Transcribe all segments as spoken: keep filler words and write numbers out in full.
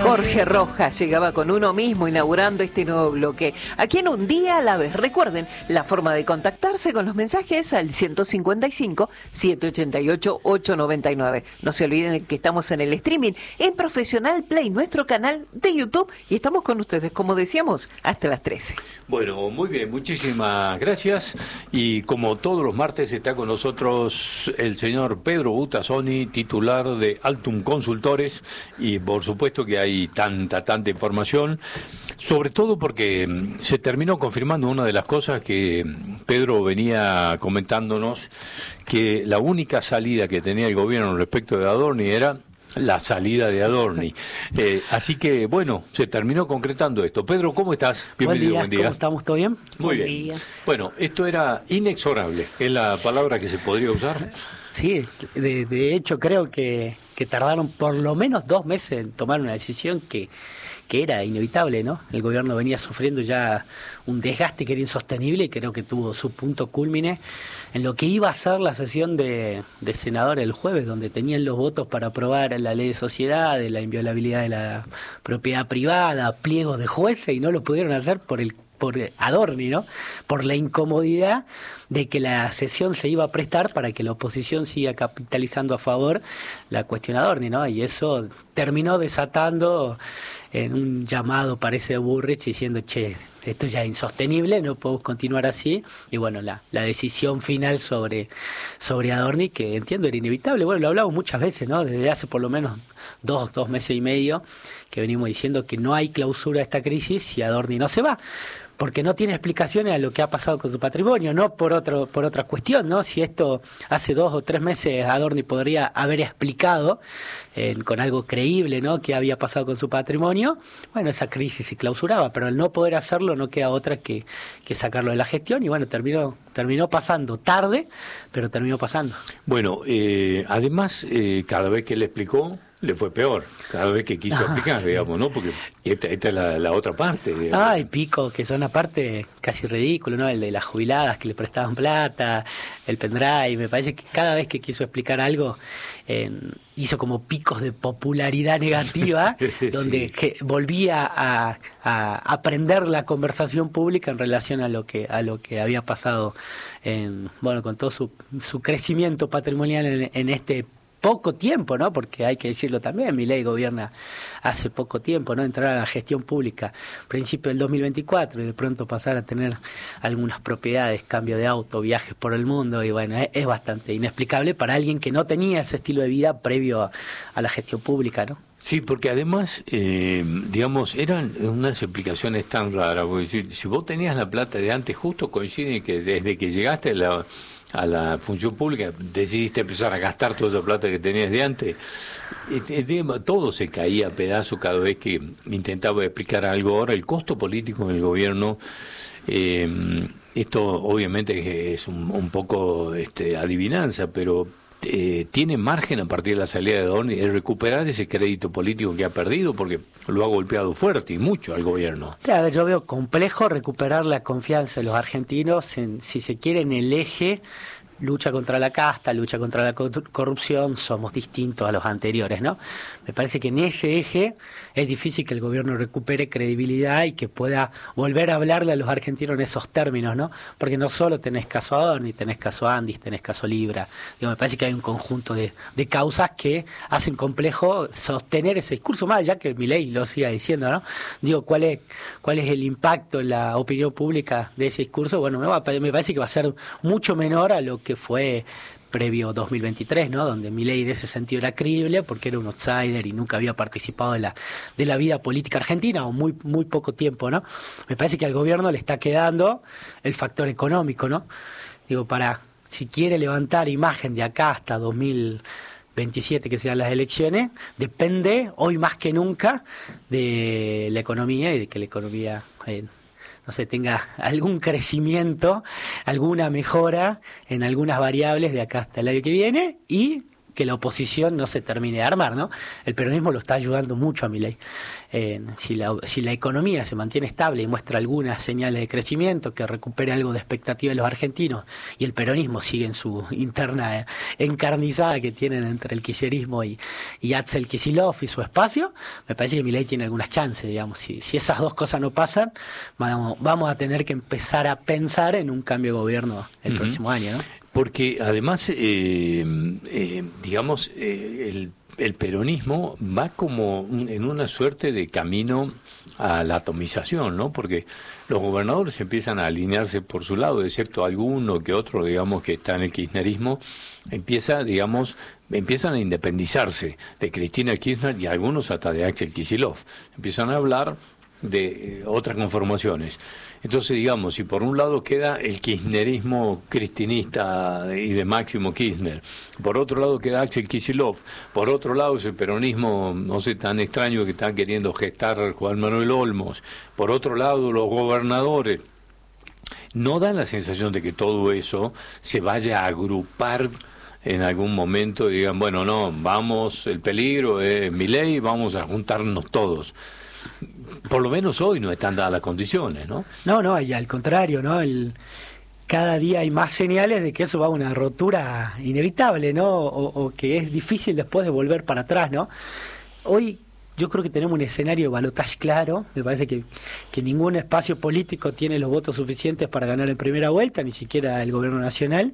Jorge Rojas llegaba con uno mismo inaugurando este nuevo bloque. Aquí en Un Día a la Vez. Recuerden, la forma de contactarse con los mensajes al ciento cincuenta y cinco, setecientos ochenta y ocho, ochocientos noventa y nueve. No se olviden que estamos en el streaming en Profesional Play, nuestro canal de YouTube, y estamos con ustedes, como decíamos, hasta las trece. Bueno, muy bien, muchísimas gracias. Y como todos los martes está con nosotros el señor Pedro Butazzoni, titular de Altum Consultores, y por supuesto que hay tanta, tanta información, sobre todo porque se terminó confirmando una de las cosas que Pedro venía comentándonos, que la única salida que tenía el gobierno respecto de Adorni era la salida de Adorni. Eh, así que, bueno, se terminó concretando esto. Pedro, ¿cómo estás? Bienvenido, buen día. Buen día. ¿Cómo estamos? ¿Todo bien? Muy buen bien. Día. Bueno, esto era inexorable, ¿es la palabra que se podría usar? Sí, de, de hecho creo que, que tardaron por lo menos dos meses en tomar una decisión que, que era inevitable, ¿no? El gobierno venía sufriendo ya un desgaste que era insostenible y creo que tuvo su punto cúlmine en lo que iba a ser la sesión de, de senadores el jueves, donde tenían los votos para aprobar la ley de sociedades, la inviolabilidad de la propiedad privada, pliegos de jueces, y no lo pudieron hacer por el por Adorni, ¿no? Por la incomodidad de que la sesión se iba a prestar para que la oposición siga capitalizando a favor la cuestión Adorni, ¿no? Y eso terminó desatando en un llamado, parece, de Burrich, diciendo, che, esto ya es insostenible, no podemos continuar así. Y bueno, la, la decisión final sobre, sobre Adorni, que entiendo era inevitable. Bueno, lo hablamos muchas veces, ¿no? Desde hace por lo menos dos, dos meses y medio, que venimos diciendo que no hay clausura a esta crisis si Adorni no se va, porque no tiene explicaciones a lo que ha pasado con su patrimonio, no por otro por otra cuestión, ¿no? Si esto hace dos o tres meses Adorni podría haber explicado eh, con algo creíble, ¿no?, que había pasado con su patrimonio, bueno, esa crisis se clausuraba, pero al no poder hacerlo no queda otra que, que sacarlo de la gestión, y bueno, terminó terminó pasando tarde, pero terminó pasando. Bueno, eh, además, eh, cada vez que le explicó, le fue peor, cada vez que quiso explicar, digamos, ¿no? Porque esta, esta es la, la otra parte. Digamos. Ah, y pico, que son aparte casi ridículo, ¿no? El de las jubiladas que le prestaban plata, el pendrive, me parece que cada vez que quiso explicar algo, eh, hizo como picos de popularidad negativa, donde sí. que volvía a, a aprender la conversación pública en relación a lo que a lo que había pasado, en, bueno, con todo su, su crecimiento patrimonial en, en este poco tiempo, ¿no? Porque hay que decirlo también, Milei gobierna hace poco tiempo, ¿no? Entrar a la gestión pública principio del dos mil veinticuatro y de pronto pasar a tener algunas propiedades, cambio de auto, viajes por el mundo, y bueno, es, es bastante inexplicable para alguien que no tenía ese estilo de vida previo a, a la gestión pública, ¿no? Sí, porque además, eh, digamos, eran unas explicaciones tan raras, porque si, si vos tenías la plata de antes, justo coincide que desde que llegaste a la... a la función pública, decidiste empezar a gastar toda esa plata que tenías de antes, todo se caía a pedazos cada vez que intentaba explicar algo. Ahora, el costo político en el gobierno, eh, esto obviamente es un, un poco este, adivinanza, pero eh, tiene margen a partir de la salida de Adorni el recuperar ese crédito político que ha perdido, porque lo ha golpeado fuerte y mucho al gobierno. Claro, yo veo complejo recuperar la confianza de los argentinos en, si se quiere, en el eje lucha contra la casta, lucha contra la corrupción, somos distintos a los anteriores, ¿no? Me parece que en ese eje es difícil que el gobierno recupere credibilidad y que pueda volver a hablarle a los argentinos en esos términos, ¿no? Porque no solo tenés caso Adorni, tenés caso Andis, tenés caso Libra. Digo, me parece que hay un conjunto de, de causas que hacen complejo sostener ese discurso, más allá que Milei lo siga diciendo, ¿no? Digo, ¿cuál es, cuál es el impacto en la opinión pública de ese discurso? Bueno, me, va, me parece que va a ser mucho menor a lo que fue previo dos mil veintitrés, ¿no? Donde Milei de ese sentido era creíble porque era un outsider y nunca había participado de la de la vida política argentina, o muy muy poco tiempo, ¿no? Me parece que al gobierno le está quedando el factor económico, ¿no? Digo, para, si quiere levantar imagen de acá hasta dos mil veintisiete, que sean las elecciones, depende hoy más que nunca de la economía y de que la economía eh, no sé, tenga algún crecimiento, alguna mejora en algunas variables de acá hasta el año que viene, y que la oposición no se termine de armar, ¿no? El peronismo lo está ayudando mucho a Milei. Eh, si, la, si la economía se mantiene estable y muestra algunas señales de crecimiento, que recupere algo de expectativa de los argentinos, y el peronismo sigue en su interna encarnizada que tienen entre el kirchnerismo y, y Axel Kicillof y su espacio, me parece que Milei tiene algunas chances, digamos. Si, si esas dos cosas no pasan, vamos, vamos a tener que empezar a pensar en un cambio de gobierno el uh-huh. próximo año, ¿no? Porque además, eh, eh, digamos, eh, el, el peronismo va como en una suerte de camino a la atomización, ¿no? Porque los gobernadores empiezan a alinearse por su lado, excepto alguno que otro, digamos, que está en el kirchnerismo, empieza, digamos, empiezan a independizarse de Cristina Kirchner y algunos hasta de Axel Kicillof. Empiezan a hablar de eh, otras conformaciones. Entonces, digamos, si por un lado queda el kirchnerismo cristinista y de Máximo Kirchner, por otro lado queda Axel Kicillof, por otro lado ese peronismo, no sé, tan extraño que está queriendo gestar Juan Manuel Olmos, por otro lado los gobernadores, no da la sensación de que todo eso se vaya a agrupar en algún momento y digan, bueno, no, vamos, el peligro es Milei, vamos a juntarnos todos. Por lo menos hoy no están dadas las condiciones, ¿no? No, no, y al contrario, ¿no? El, cada día hay más señales de que eso va a una rotura inevitable, ¿no? O, o que es difícil después de volver para atrás, ¿no? Hoy yo creo que tenemos un escenario de balotaje claro. Me parece que, que ningún espacio político tiene los votos suficientes para ganar en primera vuelta, ni siquiera el gobierno nacional,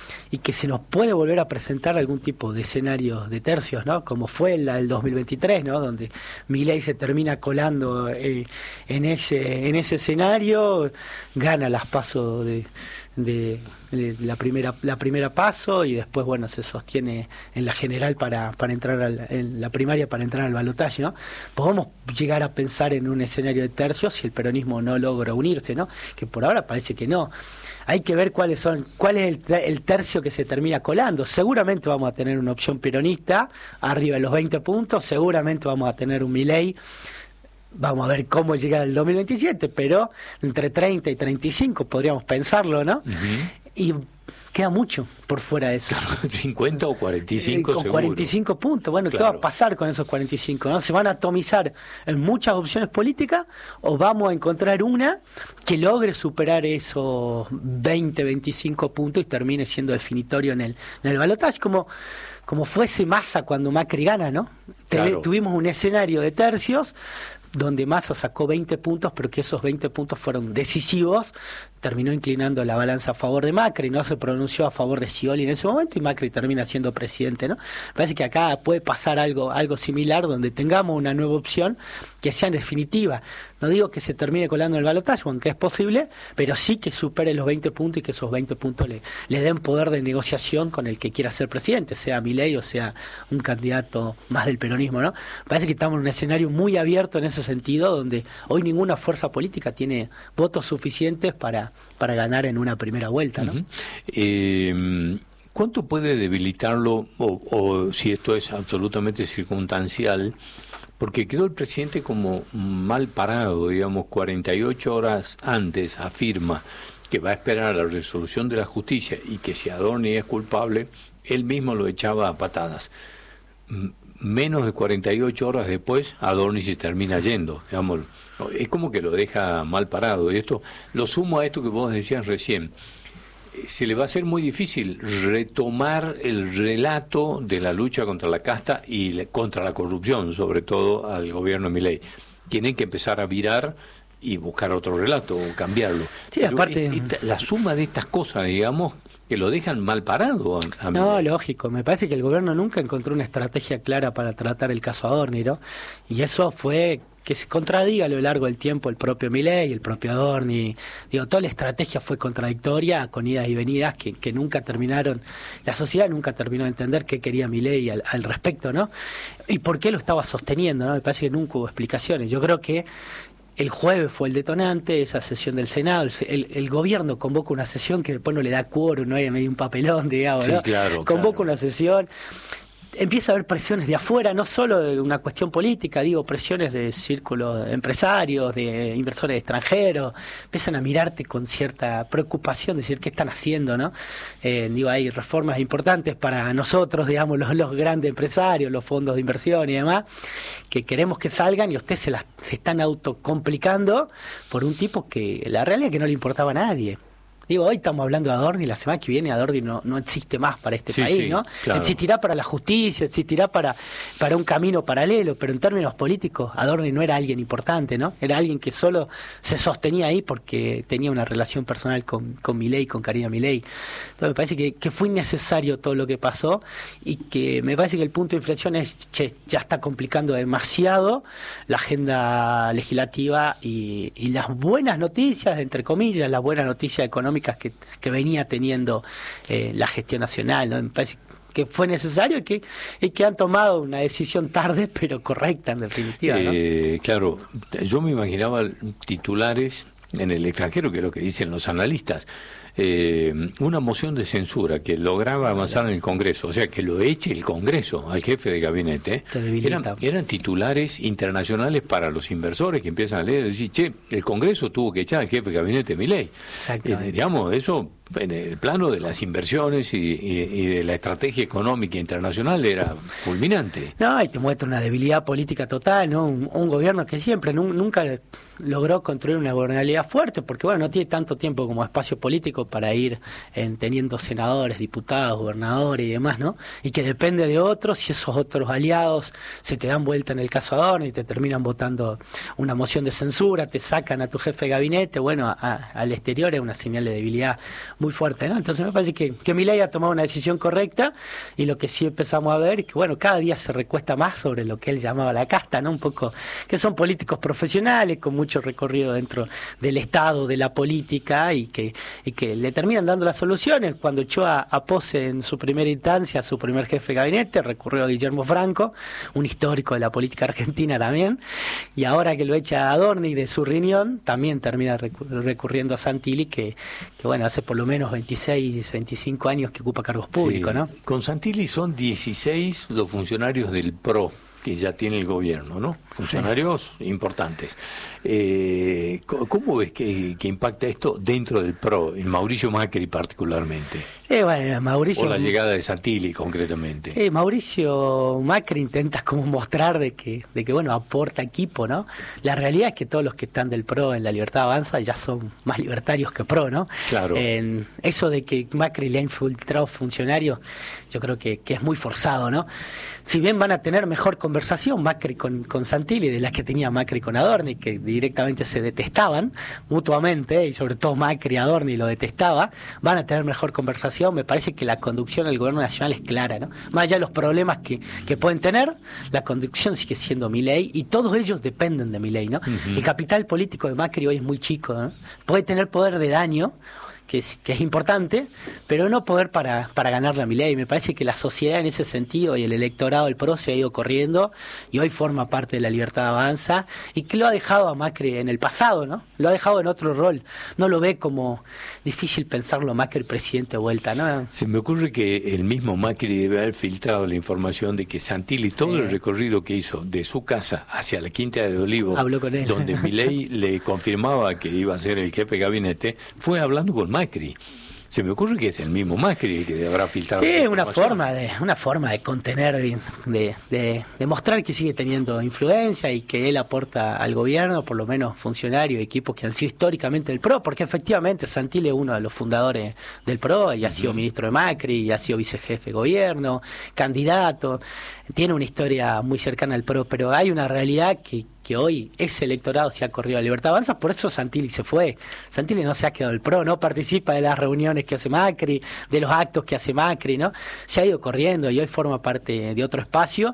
y que se nos puede volver a presentar algún tipo de escenario de tercios, ¿no? Como fue la del dos mil veintitrés, ¿no? Donde Milei se termina colando eh, en ese en ese escenario, gana las pasos de, de, de la primera la primera paso y después, bueno, se sostiene en la general para para entrar al, en la primaria para entrar al balotaje, ¿no? Podemos llegar a pensar en un escenario de tercios si el peronismo no logra unirse, ¿no? Que por ahora parece que no. Hay que ver cuáles son, cuál es el, el tercio que se termina colando. Seguramente vamos a tener una opción peronista arriba de los veinte puntos, seguramente vamos a tener un Milei, vamos a ver cómo llega el dos mil veintisiete, pero entre treinta y treinta y cinco podríamos pensarlo, ¿no? Uh-huh. Y queda mucho por fuera de eso. cincuenta o cuarenta y cinco, eh, con seguro. cuarenta y cinco puntos. Bueno, claro. ¿Qué va a pasar con esos cuarenta y cinco? ¿No? ¿Se van a atomizar en muchas opciones políticas o vamos a encontrar una que logre superar esos veinte, veinticinco puntos y termine siendo definitorio en el, en el balotaje? Como, como fuese Massa cuando Macri gana, ¿no? Claro. Tuvimos un escenario de tercios donde Massa sacó veinte puntos, pero que esos veinte puntos fueron decisivos, terminó inclinando la balanza a favor de Macri, no se pronunció a favor de Scioli en ese momento y Macri termina siendo presidente, ¿no? Parece que acá puede pasar algo algo similar, donde tengamos una nueva opción que sea en definitiva. No digo que se termine colando en el balotaje, aunque es posible, pero sí que supere los veinte puntos y que esos veinte puntos le, le den poder de negociación con el que quiera ser presidente, sea Milei o sea un candidato más del peronismo, ¿no? Parece que estamos en un escenario muy abierto en ese sentido, donde hoy ninguna fuerza política tiene votos suficientes para, para ganar en una primera vuelta, ¿no? Uh-huh. eh, ¿Cuánto puede debilitarlo, o, o si esto es absolutamente circunstancial? Porque quedó el presidente como mal parado, digamos, cuarenta y ocho horas antes afirma que va a esperar la resolución de la justicia y que si Adorni es culpable, él mismo lo echaba a patadas. Menos de cuarenta y ocho horas después, Adorni se termina yendo, digamos, es como que lo deja mal parado. Y esto lo sumo a esto que vos decías recién. Se le va a hacer muy difícil retomar el relato de la lucha contra la casta y le, contra la corrupción, sobre todo al gobierno de Milei. Tienen que empezar a virar y buscar otro relato o cambiarlo. Sí, aparte, esta, la suma de estas cosas, digamos, que lo dejan mal parado. A, a no, lógico. Me parece que el gobierno nunca encontró una estrategia clara para tratar el caso Adorni, ¿no? Y eso fue que se contradiga a lo largo del tiempo el propio Milei, el propio Adorni. Digo, toda la estrategia fue contradictoria, con idas y venidas que, que nunca terminaron, la sociedad nunca terminó de entender qué quería Milei al, al respecto, ¿no? Y por qué lo estaba sosteniendo, ¿no? Me parece que nunca hubo explicaciones. Yo creo que el jueves fue el detonante, esa sesión del Senado, el, el, el gobierno convoca una sesión que después no le da quórum, no hay medio un papelón, digamos, sí, ¿no? Claro, convoca claro. una sesión. empieza a haber presiones de afuera, no solo de una cuestión política, digo, presiones de círculos de empresarios, de inversores extranjeros, empiezan a mirarte con cierta preocupación, decir, ¿qué están haciendo, no? Eh, digo, hay reformas importantes para nosotros, digamos, los, los grandes empresarios, los fondos de inversión y demás, que queremos que salgan y ustedes se, las, se están autocomplicando por un tipo que la realidad es que no le importaba a nadie. Digo, hoy estamos hablando de Adorni, la semana que viene Adorni no, no existe más para este sí, país, sí, ¿no? Claro. Existirá para la justicia, existirá para, para un camino paralelo, pero en términos políticos Adorni no era alguien importante, ¿no? Era alguien que solo se sostenía ahí porque tenía una relación personal con, con Milei, con Karina Milei. Entonces me parece que, que fue innecesario todo lo que pasó y que me parece que el punto de inflexión es, che, ya está complicando demasiado la agenda legislativa y, y las buenas noticias, entre comillas, las buenas noticias económicas Que, que venía teniendo eh, la gestión nacional, ¿no? Me parece que fue necesario y que, y que han tomado una decisión tarde pero correcta en definitiva, ¿no? Eh, claro, yo me imaginaba titulares en el extranjero, que es lo que dicen los analistas, eh, una moción de censura que lograba avanzar en el Congreso, o sea, que lo eche el Congreso al jefe de gabinete, eran, eran titulares internacionales para los inversores que empiezan a leer y decir, che, el Congreso tuvo que echar al jefe de gabinete Milei. Eh, digamos, eso en el plano de las inversiones y, y, y de la estrategia económica internacional era fulminante. No, y te muestra una debilidad política total, ¿no? Un, un gobierno que siempre nu, nunca logró construir una gobernabilidad fuerte, porque bueno, no tiene tanto tiempo como espacio político para ir en, teniendo senadores, diputados, gobernadores y demás, ¿no? Y que depende de otros, y esos otros aliados se te dan vuelta en el caso Adorni y te terminan votando una moción de censura, te sacan a tu jefe de gabinete, bueno, a, a, al exterior es una señal de debilidad muy fuerte, ¿no? Entonces me parece que, que Milei ha tomado una decisión correcta y lo que sí empezamos a ver es que, bueno, cada día se recuesta más sobre lo que él llamaba la casta, ¿no? Un poco, que son políticos profesionales con mucho recorrido dentro del Estado, de la política y que, y que le terminan dando las soluciones. Cuando echó a, a Pose en su primera instancia, su primer jefe de gabinete, recurrió a Guillermo Franco, un histórico de la política argentina también, y ahora que lo echa a Adorni de su riñón, también termina recurriendo a Santilli, que, que bueno, hace por lo menos veintiséis, veinticinco años que ocupa cargos públicos, sí, ¿no? Con Santilli son dieciséis los funcionarios del P R O que ya tiene el gobierno, ¿no? Funcionarios sí. importantes. Eh, ¿Cómo ves que, que impacta esto dentro del P R O, en Mauricio Macri particularmente? Eh, bueno, Mauricio, o la llegada de Santilli concretamente. Sí, Mauricio Macri intenta como mostrar de que, de que bueno, aporta equipo, ¿no? La realidad es que todos los que están del P R O en la Libertad Avanza ya son más libertarios que P R O, ¿no? Claro. En eso de que Macri le ha infiltrado funcionarios, yo creo que, que es muy forzado, ¿no? Si bien van a tener mejor conversación Macri con, con Santilli de las que tenía Macri con Adorni, que directamente se detestaban mutuamente, y sobre todo Macri Adorni lo detestaba, van a tener mejor conversación. Me parece que la conducción del gobierno nacional es clara, ¿no? Más allá de los problemas que, que pueden tener, la conducción sigue siendo Milei y todos ellos dependen de Milei, ¿no? Uh-huh. El capital político de Macri hoy es muy chico, ¿no? Puede tener poder de daño, que es, que es importante, pero no poder para, para ganarle a Milei. Me parece que la sociedad en ese sentido y el electorado del P R O se ha ido corriendo y hoy forma parte de la Libertad Avanza y que lo ha dejado a Macri en el pasado, ¿no? Lo ha dejado en otro rol. No lo ve como difícil pensarlo Macri presidente de vuelta, ¿no? Se me ocurre que el mismo Macri debe haber filtrado la información de que Santilli, sí. todo el recorrido que hizo de su casa hacia la Quinta de Olivos, habló con él, donde Milei le confirmaba que iba a ser el jefe de gabinete, fue hablando con Macri. Se me ocurre que es el mismo Macri el que habrá filtrado. Sí, una forma de una forma de contener, de, de, de mostrar que sigue teniendo influencia y que él aporta al gobierno, por lo menos funcionarios, equipos que han sido históricamente del P R O, porque efectivamente Santilli es uno de los fundadores del P R O y ha sido uh-huh. ministro de Macri y ha sido vicejefe de gobierno, candidato, tiene una historia muy cercana al P R O, pero hay una realidad que que hoy ese electorado se ha corrido a Libertad Avanza, por eso Santilli se fue. Santilli no se ha quedado el P R O, no participa de las reuniones que hace Macri, de los actos que hace Macri, ¿no? Se ha ido corriendo y hoy forma parte de otro espacio.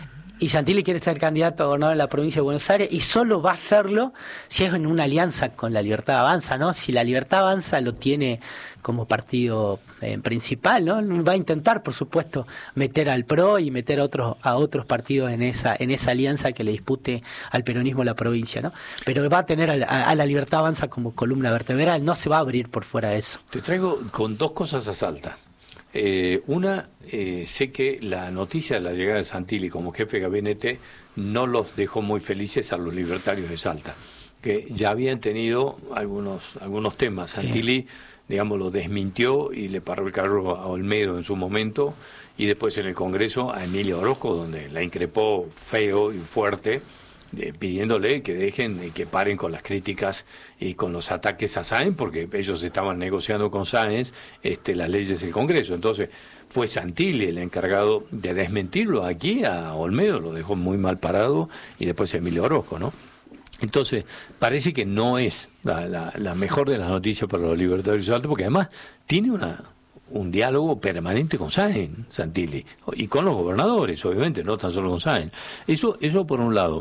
Y Santilli quiere ser candidato a gobernador en la provincia de Buenos Aires y solo va a hacerlo si es en una alianza con la Libertad Avanza, ¿no? Si la Libertad Avanza lo tiene como partido eh, principal, ¿no? Va a intentar, por supuesto, meter al P R O y meter a otros a otros partidos en esa en esa alianza que le dispute al peronismo la provincia, ¿no? Pero va a tener a la, a la Libertad Avanza como columna vertebral, no se va a abrir por fuera de eso. Te traigo con dos cosas a Salta. Eh, una, eh, sé que la noticia de la llegada de Santilli como jefe de gabinete no los dejó muy felices a los libertarios de Salta, que ya habían tenido algunos algunos temas. Santilli, digamos, lo desmintió y le paró el carro a Olmedo en su momento, y después en el Congreso a Emilio Orozco, donde la increpó feo y fuerte, eh, pidiéndole que dejen y que paren con las críticas y con los ataques a Sáenz, porque ellos estaban negociando con Sáenz este, las leyes del Congreso. Entonces fue Santilli el encargado de desmentirlo. Aquí a Olmedo lo dejó muy mal parado, y después a Emilio Orozco, ¿no? Entonces, parece que no es la, la, la mejor de las noticias para los libertarios de Salta, porque además tiene una un diálogo permanente con Sáenz, Santilli, y con los gobernadores, obviamente, no tan solo con Sáenz. Eso, eso por un lado.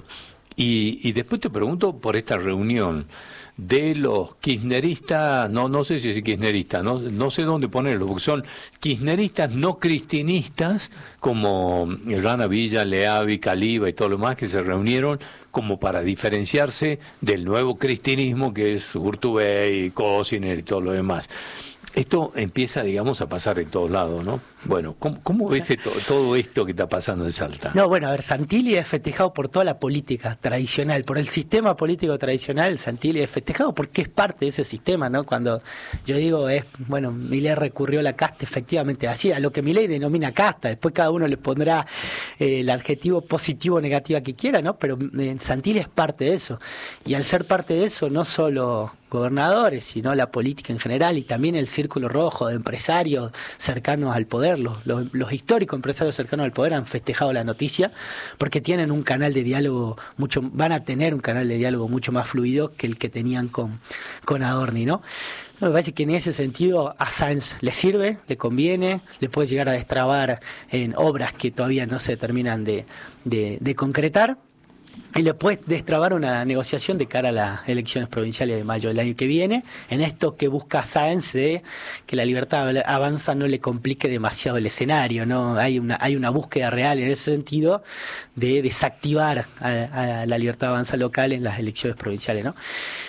Y, y después te pregunto por esta reunión de los kirchneristas, no no sé si es kirchnerista, no no sé dónde ponerlo, porque son kirchneristas no cristinistas, como Rana Villa, Leavi, Caliba y todo lo demás, que se reunieron como para diferenciarse del nuevo cristinismo que es Urtubey, Cosiner y todo lo demás. Esto empieza, digamos, a pasar en todos lados, ¿no? Bueno, ¿cómo, cómo ves esto, todo esto que está pasando en Salta? No, bueno, a ver, Santilli es festejado por toda la política tradicional, por el sistema político tradicional. Santilli es festejado porque es parte de ese sistema, ¿no? Cuando yo digo, es bueno, Milei recurrió a la casta, efectivamente, así, a lo que Milei denomina casta. Después cada uno le pondrá eh, el adjetivo positivo o negativo que quiera, ¿no? Pero eh, Santilli es parte de eso. Y al ser parte de eso, no solo gobernadores, sino la política en general, y también el círculo rojo de empresarios cercanos al poder, los, los, los históricos empresarios cercanos al poder han festejado la noticia, porque tienen un canal de diálogo mucho, van a tener un canal de diálogo mucho más fluido que el que tenían con, con Adorni, ¿no? Me parece que en ese sentido a Sáenz le sirve, le conviene, le puede llegar a destrabar en obras que todavía no se terminan de, de, de concretar, y le puede destrabar una negociación de cara a las elecciones provinciales de mayo del año que viene, en esto que busca Sáenz de que la Libertad Avanza no le complique demasiado el escenario, ¿no? Hay una hay una búsqueda real en ese sentido de desactivar a, a la Libertad Avanza local en las elecciones provinciales, ¿no?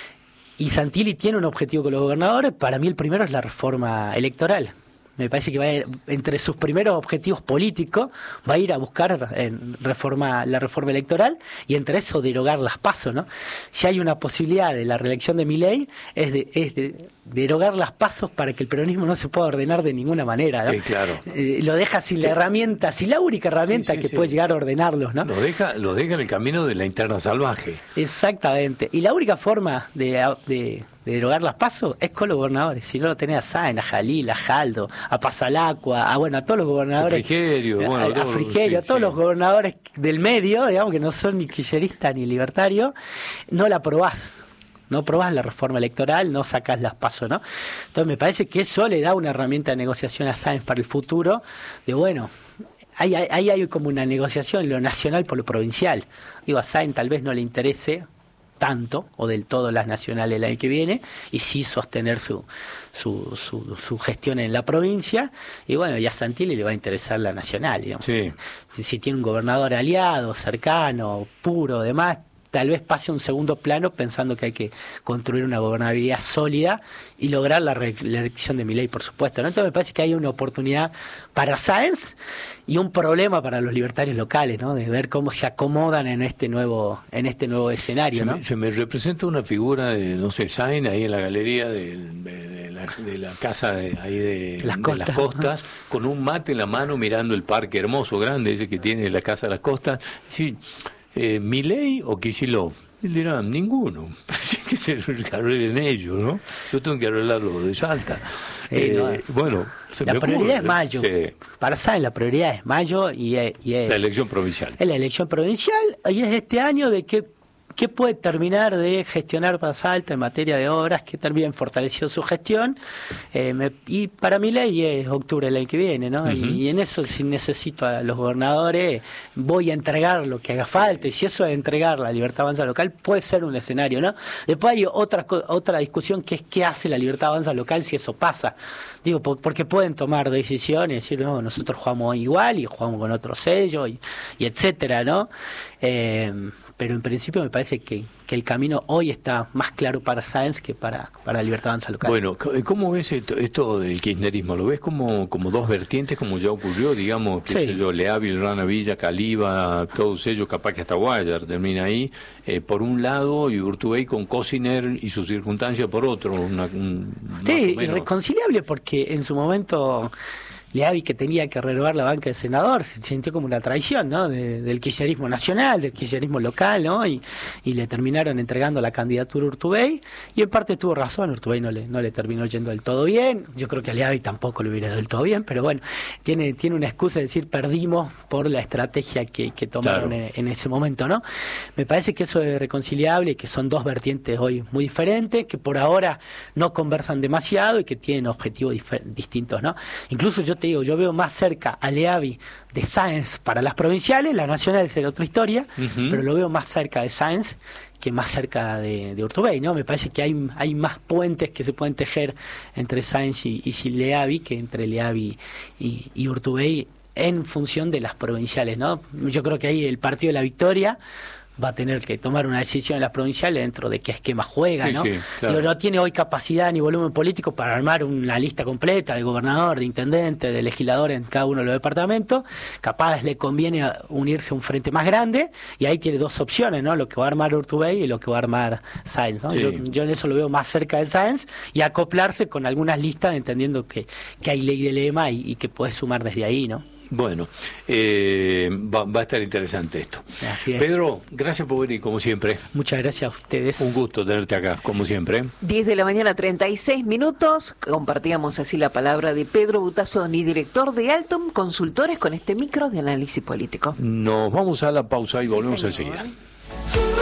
Y Santilli tiene un objetivo con los gobernadores. Para mí el primero es la reforma electoral. Me parece que va a ir, entre sus primeros objetivos políticos va a ir a buscar en reforma, la reforma electoral, y entre eso derogar las PASO, ¿no? Si hay una posibilidad de la reelección de Milei, es de, es de derogar las PASO para que el peronismo no se pueda ordenar de ninguna manera, ¿no? Sí, claro. Eh, lo deja sin la herramienta, sin la única herramienta sí, sí, que sí. puede llegar a ordenarlos, ¿no? Lo deja, lo deja en el camino de la interna salvaje. Exactamente. Y la única forma de... de de derogar las PASO es con los gobernadores. Si no lo tenés a Sáenz, a Jalil, a Jaldo, a Pasalacua, a bueno, a todos los gobernadores, a Frigerio, bueno, a, a, Frigerio, sí, a todos sí. los gobernadores del medio, digamos, que no son ni kirchneristas ni libertarios, no la aprobás. No aprobás la reforma electoral, no sacás las PASO, ¿no? Entonces me parece que eso le da una herramienta de negociación a Sáenz para el futuro, de bueno, ahí hay, hay, hay como una negociación, lo nacional por lo provincial. Digo, a Sáenz tal vez no le interese tanto o del todo las nacionales el año que viene, y sí sostener su, su, su, su gestión en la provincia, y bueno, y a Santilli le va a interesar la nacional, digamos. Sí. Si, si tiene un gobernador aliado, cercano, puro, demás, tal vez pase a un segundo plano pensando que hay que construir una gobernabilidad sólida y lograr la, re la elección de Milei, por supuesto, ¿no? Entonces me parece que hay una oportunidad para Sáenz y un problema para los libertarios locales, ¿no? De ver cómo se acomodan en este nuevo en este nuevo escenario, se ¿no? Me, se me representa una figura de, no sé, Sáenz ahí en la galería de, de, de, la, de la casa de, ahí de las costas, de las costas con un mate en la mano mirando el parque hermoso, grande, ese que tiene la casa de las costas. Sí, eh, ¿Milei o Kicillof? Él dirá, ninguno. Que se arreglen ellos, ¿no? Yo tengo que arreglarlo de Salta. Sí, eh, no. Bueno, se la prioridad ocurre, es mayo. Sí. Para Sáenz la prioridad es mayo y es, y es... La elección provincial. Es la elección provincial y es este año de que ¿qué puede terminar de gestionar para Salta en materia de obras? Que también fortaleció su gestión. Eh, me, y para Milei es octubre del año que viene, ¿no? Uh-huh. y, y en eso, si necesito a los gobernadores, voy a entregar lo que haga falta. Y si eso es entregar la Libertad Avanza local, puede ser un escenario, ¿no? Después hay otra, otra discusión que es qué hace la Libertad Avanza local si eso pasa. Digo, porque pueden tomar decisiones, decir, no, nosotros jugamos igual y jugamos con otro sello, y, y etcétera, ¿no? Eh, pero en principio me parece que, que el camino hoy está más claro para Sáenz que para, para Libertad Avanza Local. Bueno, ¿cómo ves esto, esto del kirchnerismo? ¿Lo ves como, como dos vertientes, como ya ocurrió, digamos, qué Sí. sé yo, Leavi, Rana Villa, Caliba, todos ellos, capaz que hasta Guayar termina ahí, eh, por un lado, y Urtubey con Cosiner y sus circunstancias por otro, una, un, más Sí, o menos. irreconciliable porque en su momento Leavi, que tenía que renovar la banca de senador, se sintió como una traición, ¿no? De, del kirchnerismo nacional, del kirchnerismo local, ¿no? Y, y le terminaron entregando la candidatura a Urtubey, y en parte tuvo razón, Urtubey no le, no le terminó yendo del todo bien, yo creo que a Leavi tampoco le hubiera ido del todo bien, pero bueno, tiene, tiene una excusa de decir perdimos por la estrategia que, que tomaron Claro. en, en ese momento, ¿no? Me parece que eso es reconciliable y que son dos vertientes hoy muy diferentes, que por ahora no conversan demasiado y que tienen objetivos dif- distintos, ¿no? Incluso yo te digo, yo veo más cerca a Leavi de Sáenz para las provinciales, la nacional será otra historia, Ujú. pero lo veo más cerca de Sáenz que más cerca de, de Urtubey, ¿no? Me parece que hay, hay más puentes que se pueden tejer entre Sáenz y, y Leavi que entre Leavi y, y Urtubey en función de las provinciales, ¿no? Yo creo que ahí el partido de la victoria va a tener que tomar una decisión en las provinciales dentro de qué esquema juega, Sí, ¿no? sí, claro. Digo, no tiene hoy capacidad ni volumen político para armar una lista completa de gobernador, de intendente, de legislador en cada uno de los departamentos. Capaz le conviene unirse a un frente más grande, y ahí tiene dos opciones, ¿no? Lo que va a armar Urtubey y lo que va a armar Sáenz, ¿no? Sí. Yo, yo en eso lo veo más cerca de Sáenz, y acoplarse con algunas listas, entendiendo que, que hay ley de lema y, y que puedes sumar desde ahí, ¿no? Bueno, eh, va, va a estar interesante esto. Así es. Pedro, gracias por venir, como siempre. Muchas gracias a ustedes. Un gusto tenerte acá, como siempre. diez de la mañana, treinta y seis minutos. Compartíamos así la palabra de Pedro Butazoni, director de Altum Consultores, con este micro de análisis político. Nos vamos a la pausa y Sí, volvemos señor. enseguida.